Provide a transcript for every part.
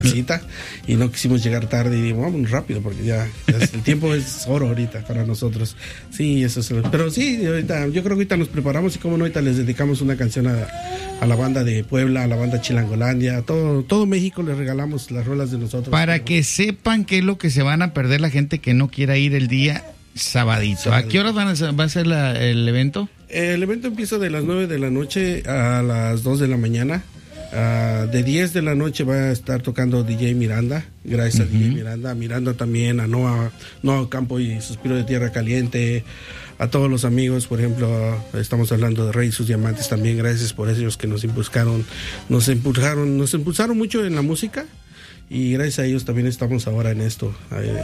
cita y no quisimos llegar tarde y digo, vamos rápido porque ya el tiempo es oro ahorita para nosotros. Sí, eso es. Pero sí, ahorita, yo creo que ahorita nos preparamos y como no, ahorita les dedicamos una canción a la banda de Puebla, a la banda Chilangolandia, a todo México les regalamos las rolas de nosotros. Para que sepan qué es lo que se van a perder la gente que no quiera ir el día sabadito. ¿A qué horas va a ser el evento? El evento empieza de las 9 de la noche a las 2 de la mañana. De 10 de la noche va a estar tocando DJ Miranda, gracias a DJ Miranda también, a Noah Campo y Suspiro de Tierra Caliente, a todos los amigos, por ejemplo, estamos hablando de Rey y sus Diamantes también, gracias por ellos que nos impulsaron mucho en la música y gracias a ellos también estamos ahora en esto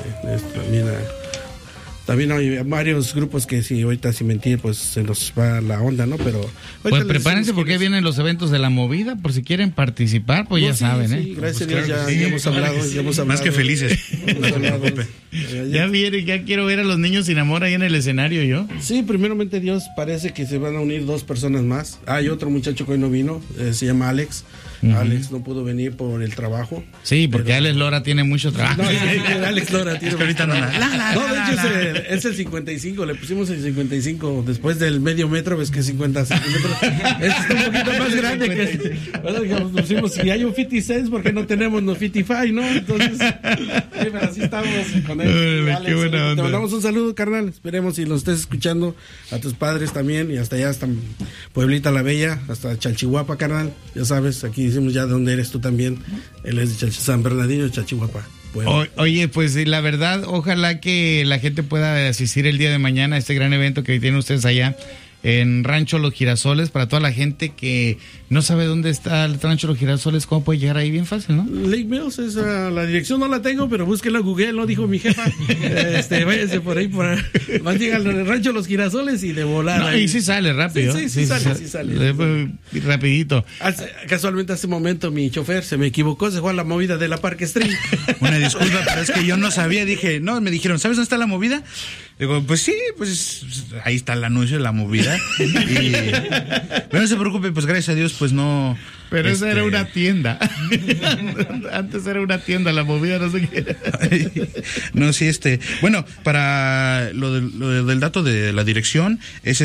también hay varios grupos que sí, ahorita sin mentir, pues se nos va la onda, ¿no? Pero pues prepárense porque vienen los eventos de la movida, por si quieren participar, pues no, ya sí, saben, sí, gracias a Dios, ya hemos hablado. Más que felices. Ya viene, ya quiero ver a los niños sin amor ahí en el escenario yo. Sí, primeramente Dios, parece que se van a unir 2 personas más. Hay otro muchacho que hoy no vino, se llama Alex. Alex no pudo venir por el trabajo. Sí, porque Alex Lora tiene mucho trabajo. No, Alex Lora tiene ahorita no, de hecho es el 55, le pusimos el 55 después del medio metro, ves que 50 centímetros. Es un poquito más grande que bueno, pusimos, si hay un 56, ¿por qué no tenemos los 55, no? Entonces, pero así estamos con él. Alex, qué buena onda. Te mandamos un saludo, carnal. Esperemos si los estés escuchando, a tus padres también, y hasta allá, hasta Pueblita la Bella, hasta Chalchihuapa, carnal. Ya sabes, aquí decimos ya de dónde eres tú también. Él es de San Bernardino, Chalchihuapa. Oye, pues la verdad, ojalá que la gente pueda asistir el día de mañana a este gran evento que tienen ustedes allá en Rancho Los Girasoles. Para toda la gente que no sabe dónde está el Rancho Los Girasoles, ¿cómo puede llegar ahí? Bien fácil, ¿no? Lake Mills, la dirección no la tengo, pero búsquela en Google, lo dijo mi jefa. Váyase por ahí, más llega al Rancho Los Girasoles y de volar. No, y sí sale rápido. Sí sale. Rapidito. Casualmente hace un momento mi chofer se me equivocó, se fue a la movida de la Park Street. Una disculpa, pero es que yo no sabía, me dijeron, ¿sabes dónde está la movida? Digo, pues sí, pues ahí está el anuncio de la movida. Pero no se preocupe, pues gracias a Dios, pues no. Pero esa era una tienda. Antes era una tienda, la movida no sé qué. No, sí, bueno, para lo del dato de la dirección, es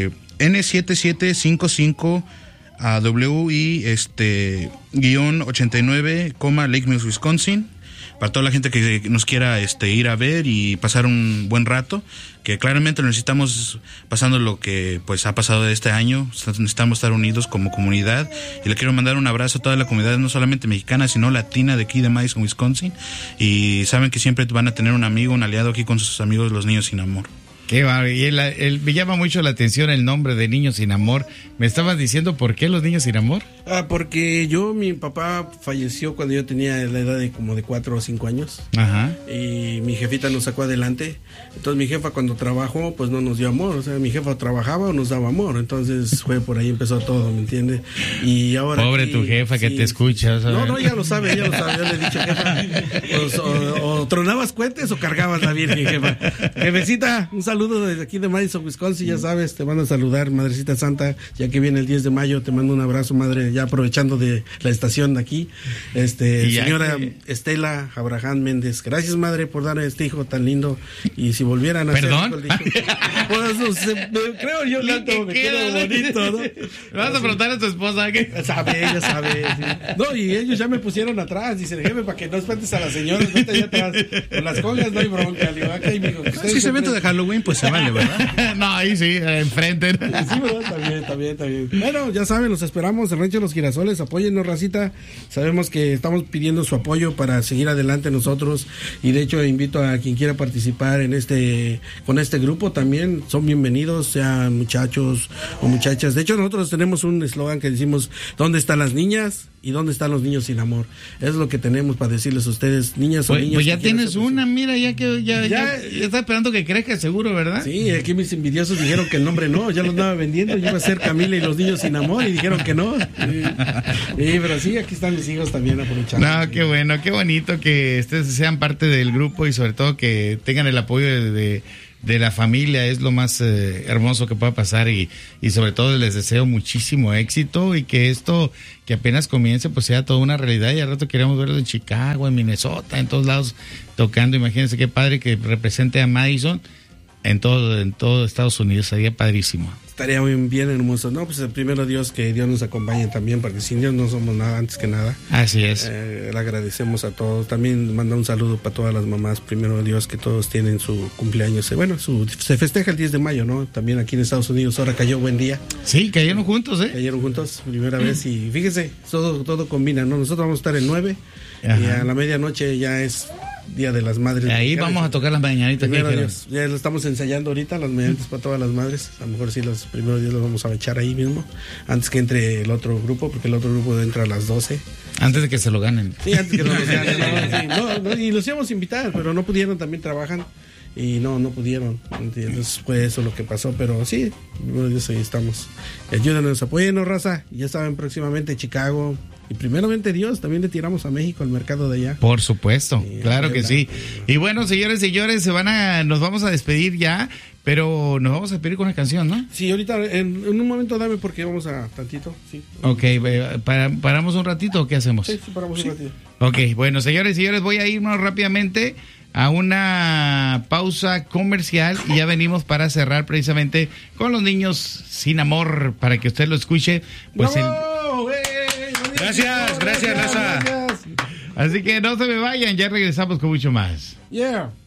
N7755 WI guión 89, Lake Mills, Wisconsin. Para toda la gente que nos quiera ir a ver y pasar un buen rato, que claramente lo necesitamos pasando lo que pues ha pasado este año. Necesitamos estar unidos como comunidad, y le quiero mandar un abrazo a toda la comunidad, no solamente mexicana sino latina de aquí de Madison, Wisconsin, y saben que siempre van a tener un amigo, un aliado aquí con sus amigos Los Niños Sin Amor. Qué va, y me llama mucho la atención el nombre de Niños Sin Amor. ¿Me estabas diciendo por qué los Niños Sin Amor? Porque mi papá falleció cuando yo tenía la edad de como de 4 o 5 años. Ajá. Y mi jefita nos sacó adelante. Entonces mi jefa cuando trabajó, pues no nos dio amor. O sea, mi jefa trabajaba o nos daba amor. Entonces fue por ahí empezó todo, ¿me entiendes? Y ahora pobre tu jefa, sí, que te escucha. ¿sabes? No, ya lo sabe. Yo le he dicho, jefa, pues, o tronabas cohetes o cargabas la virgen, jefa. Jefecita, un saludo desde aquí de Madison, Wisconsin, ya sabes, te van a saludar, Madrecita Santa, ya que viene el 10 de mayo, te mando un abrazo, madre, ya aprovechando de la estación de aquí. Señora Estela Abraham Méndez, gracias, madre, por dar a este hijo tan lindo, y si volvieran a ¿Perdón? Pues, creo yo lindo, me quedo bonito, ¿no? Vas a preguntar a tu esposa, ¿qué? Ella sabe. Sí. No, y ellos ya me pusieron atrás, dice, jefe, para que no espantes a la señora, vete allá atrás, con las congas no hay bronca, le digo, okay, mijo, si se evento de Halloween, pues se vale, ¿verdad? No, ahí sí, enfrente. Sí, ¿verdad? Está bien. Bueno, ya saben, los esperamos en Rancho Los Girasoles, apóyennos, racita. Sabemos que estamos pidiendo su apoyo para seguir adelante nosotros, y de hecho invito a quien quiera participar con este grupo también, son bienvenidos, sean muchachos o muchachas. De hecho, nosotros tenemos un eslogan que decimos, ¿dónde están las niñas? ¿Y dónde están los niños sin amor? Es lo que tenemos para decirles a ustedes, niñas o niños. Pues ya tienes una, mira, ya está esperando que crezca seguro, ¿verdad? Sí, aquí mis envidiosos dijeron que el nombre no, ya lo andaba vendiendo, yo iba a ser Camila y los niños sin amor, y dijeron que no. Sí, pero sí, aquí están mis hijos también aprovechando. No, qué bueno, qué bonito que ustedes sean parte del grupo, y sobre todo que tengan el apoyo de de la familia es lo más hermoso que pueda pasar y sobre todo les deseo muchísimo éxito y que esto que apenas comience pues sea toda una realidad y al rato queremos verlo en Chicago, en Minnesota, en todos lados tocando. Imagínense qué padre que represente a Madison en todo Estados Unidos, sería padrísimo. Estaría muy bien hermoso. No, pues primero Dios, que Dios nos acompañe también, porque sin Dios no somos nada, antes que nada. Así es. Le agradecemos a todos. También manda un saludo para todas las mamás. Primero Dios, que todos tienen su cumpleaños. Bueno, se festeja el 10 de mayo, ¿no? También aquí en Estados Unidos, ahora cayó buen día. Sí, cayeron juntos, ¿eh? Cayeron juntos, primera vez. Y fíjese, todo combina, ¿no? Nosotros vamos a estar el 9. Ajá. Y a la medianoche ya es Día de las Madres. Ahí vamos a tocar las mañanitas. Dios, ya lo estamos ensayando ahorita, las mañanitas para todas las madres. A lo mejor sí, los primeros días los vamos a echar ahí mismo, antes que entre el otro grupo, porque el otro grupo entra a las 12. Antes de que se lo ganen. Sí, antes que nos ganen. Y los íbamos a invitar, pero no pudieron, también trabajan. Y no pudieron. Entonces fue eso lo que pasó, pero sí, Dios, ahí estamos. Ayúdanos, apóyenos, raza. Ya saben, próximamente Chicago. Y primeramente Dios, también le tiramos a México, al mercado de allá. Por supuesto, claro que sí. Y bueno, señores, nos vamos a despedir ya, pero nos vamos a despedir con una canción, ¿no? Sí, ahorita, en un momento dame porque vamos a tantito. Sí. Ok, ¿paramos un ratito o qué hacemos? Sí, paramos un ratito. Ok, bueno, señores, voy a irnos rápidamente a una pausa comercial y ya venimos para cerrar precisamente con Los Niños Sin Amor, para que usted lo escuche. Pues Gracias, Raza. Así que no se me vayan, ya regresamos con mucho más. Yeah.